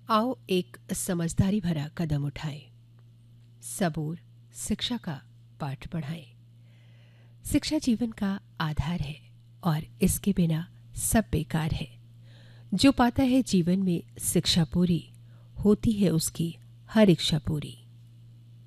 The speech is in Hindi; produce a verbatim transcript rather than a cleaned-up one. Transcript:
आओ एक समझदारी भरा कदम उठाएं। सबूर शिक्षा का पाठ पढ़ाएं। शिक्षा जीवन का आधार है और इसके बिना सब बेकार है। जो पाता है जीवन में शिक्षा पूरी, होती है उसकी हर इच्छा पूरी।